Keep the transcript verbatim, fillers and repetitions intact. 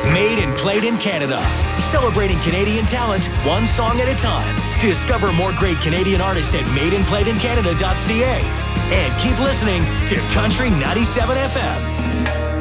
with Made and Played in Canada. Celebrating Canadian talent, one song at a time. Discover more great Canadian artists at made and played in canada dot c a. And keep listening to Country ninety-seven F M.